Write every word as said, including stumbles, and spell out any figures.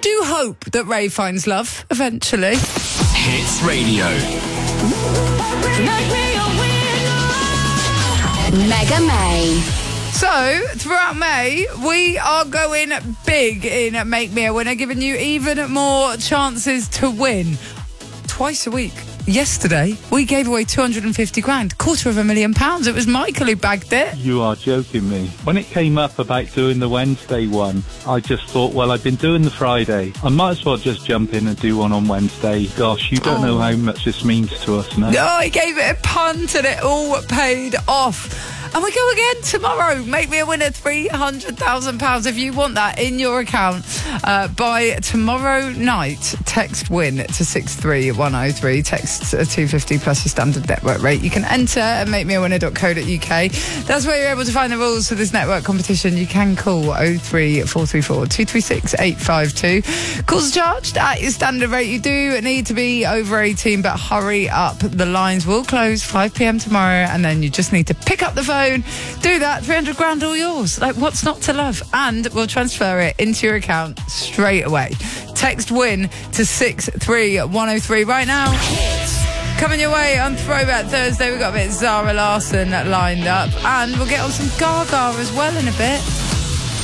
do hope that Ray finds love eventually. Hits Radio. Mega May. So, throughout May, we are going big in Make Me a Winner, giving you even more chances to win. Twice a week. Yesterday, we gave away two hundred fifty grand, quarter of a million pounds. It was Michael who bagged it. You are joking me. When it came up about doing the Wednesday one, I just thought, well, I've been doing the Friday. I might as well just jump in and do one on Wednesday. Gosh, you don't oh. know how much this means to us now. No, I gave it a punt and it all paid off. And we go again tomorrow. Make Me a Winner, three hundred thousand pounds. If you want that in your account uh, by tomorrow night, text WIN to six three one oh three. Text two hundred fifty plus your standard network rate. You can enter at make me a winner dot co dot uk. That's where you're able to find the rules for this network competition. You can call oh three four three four two three six eight five two. Calls charged at your standard rate. You do need to be over eighteen, but hurry up. The lines will close five p.m. tomorrow, and then you just need to pick up the phone. Do that, three hundred grand all yours. Like, what's not to love? And we'll transfer it into your account straight away. Text WIN to six three one oh three right now. Coming your way on Throwback Thursday, we've got a bit of Zara Larsson lined up, and we'll get on some Gaga as well in a bit.